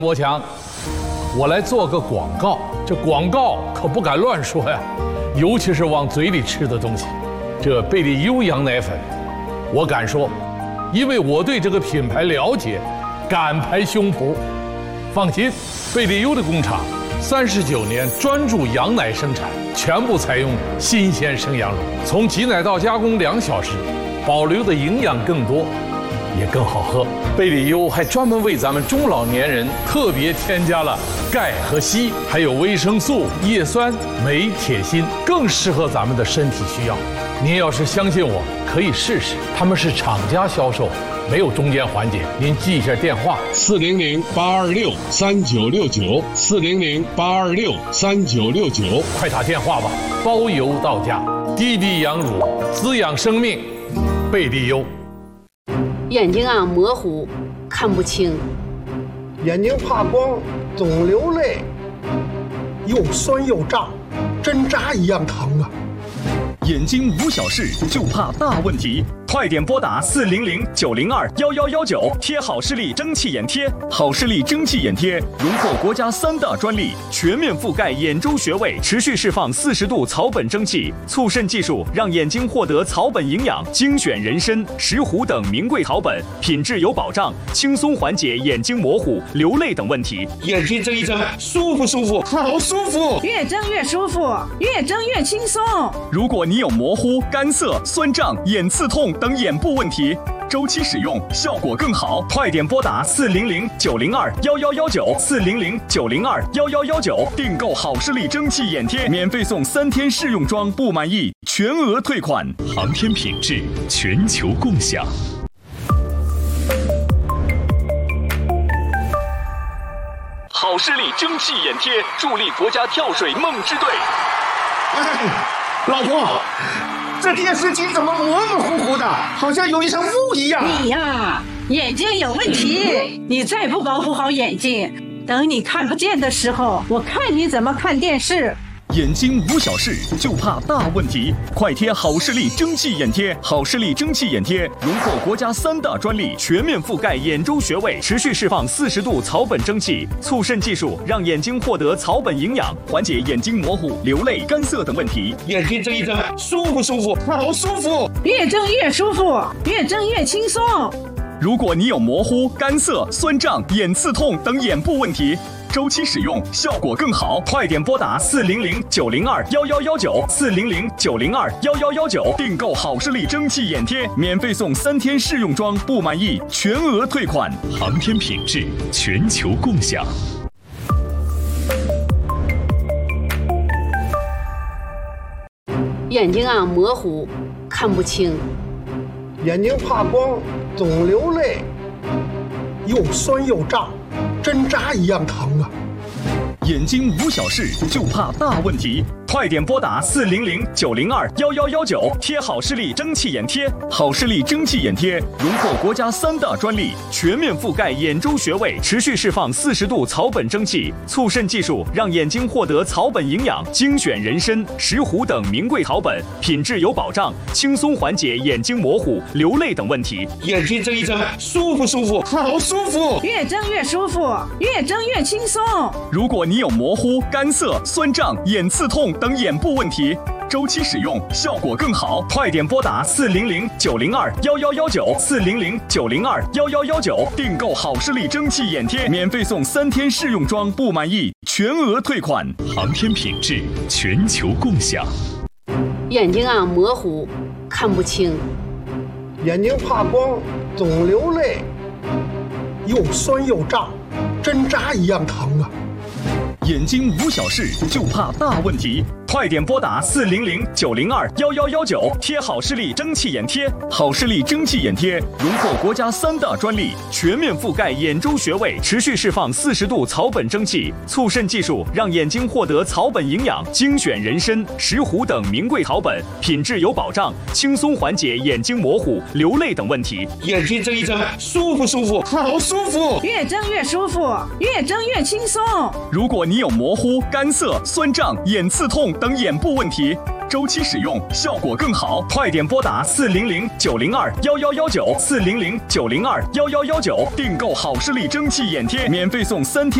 国强，我来做个广告，这广告可不敢乱说呀，尤其是往嘴里吃的东西。这贝利优羊奶粉，我敢说，因为我对这个品牌了解，敢拍胸脯。放心，贝利优的工厂39年专注羊奶生产，全部采用新鲜生羊乳，从挤奶到加工2小时，保留的营养更多。也更好喝。贝利优还专门为咱们中老年人特别添加了钙和硒，还有维生素、叶酸、镁、铁、锌，更适合咱们的身体需要。您要是相信我，可以试试。他们是厂家销售，没有中间环节。您记一下电话：400-826-3969，400-826-3969，快打电话吧，包邮到家。滴滴羊乳，滋养生命，贝利优。 眼睛啊模糊，看不清； 眼睛怕光，总流泪，又酸又胀，针扎一样疼啊！ 眼睛无小事，就怕大问题。快点拨打400-902-1119，贴好视力蒸汽眼贴。好视力蒸汽眼贴荣获国家3大专利，全面覆盖眼周穴位，持续释放40度草本蒸汽，促渗技术让眼睛获得草本营养，精选人参、石斛等名贵草本，品质有保障，轻松缓解眼睛模糊、流泪等问题。 眼睛睁一睁，舒服舒服，好舒服， 越睁越舒服，越睁越轻松。 如果你有模糊、干涩、酸胀、眼刺痛等眼部问题，周期使用效果更好。快点拨打400-902-1119，400-902-1119，订购好视力蒸汽眼贴，免费送3天试用装，不满意全额退款。航天品质，全球共享。好视力蒸汽眼贴助力国家跳水梦之队。 老婆，这电视机怎么模模糊糊的，好像有一层雾一样？ 你呀，眼睛有问题，你再不保护好眼睛，等你看不见的时候，我看你怎么看电视。 眼睛无小事，就怕大问题。快贴好视力蒸汽眼贴。好视力蒸汽眼贴荣获国家3大专利，全面覆盖眼周穴位，持续释放40度草本蒸汽，促渗技术让眼睛获得草本营养，缓解眼睛模糊、流泪、干涩等问题。 眼睛睁一睁，舒服舒服，好舒服， 越睁越舒服，越睁越轻松。 如果你有模糊、干涩、酸胀、眼刺痛等眼部问题，周期使用效果更好。快点拨打400-902-1119，400-902-1119，订购好视力蒸汽眼贴，免费送3天试用装，不满意全额退款。航天品质，全球共享。 眼睛啊模糊，看不清； 眼睛怕光，总流泪，又酸又胀，针扎一样疼啊！ 眼睛无小事，就怕大问题。快点拨打400-902-1119，贴好视力蒸汽眼贴。好视力蒸汽眼贴荣获国家3大专利，全面覆盖眼周穴位，持续释放40度草本蒸汽，促渗技术让眼睛获得草本营养，精选人参、石斛等名贵草本，品质有保障，轻松缓解眼睛模糊、流泪等问题。 眼睛睁一睁，舒服舒服，好舒服， 越睁越舒服，越睁越轻松。 如果你有模糊、干涩、酸胀、眼刺痛等眼部问题，周期使用效果更好。快点拨打400-902-1119，400-902-1119，订购好视力蒸汽眼贴，免费送3天试用装，不满意全额退款。航天品质，全球共享。 眼睛啊模糊，看不清； 眼睛怕光，总流泪，又酸又胀，针扎一样疼啊！ 眼睛无小事，就怕大问题。快点拨打400-902-1119，贴好视力蒸汽眼贴。好视力蒸汽眼贴荣获国家3大专利，全面覆盖眼周穴位，持续释放40度草本蒸汽，促渗技术让眼睛获得草本营养，精选人参、石斛等名贵草本，品质有保障，轻松缓解眼睛模糊、流泪等问题。 眼睛睁一睁，舒服舒服，好舒服， 越睁越舒服，越睁越轻松。 如果你有模糊、干涩、酸胀、眼刺痛等眼部问题，周期使用效果更好。快点拨打400-902-1119，400-902-1119，订购好视力蒸汽眼贴，免费送3天。